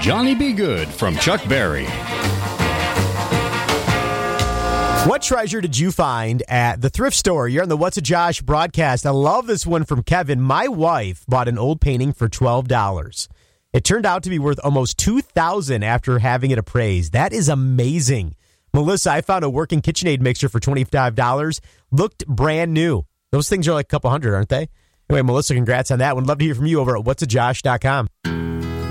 Johnny Be Good from Chuck Berry. What treasure did you find at the thrift store? You're on the What's a Josh broadcast. I love this one from Kevin. My wife bought an old painting for $12. It turned out to be worth almost $2,000 after having it appraised. That is amazing. Melissa, I found a working KitchenAid mixer for $25. Looked brand new. Those things are like a couple hundred, aren't they? Anyway, Melissa, congrats on that one. Love to hear from you over at whatsajosh.com.